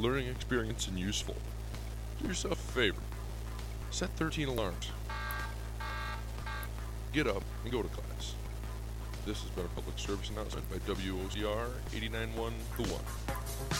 learning experience and useful. Do yourself a favor. Set 13 alarms. Get up and go to class. This has been a public service announcement by WOCR 89.1 The One.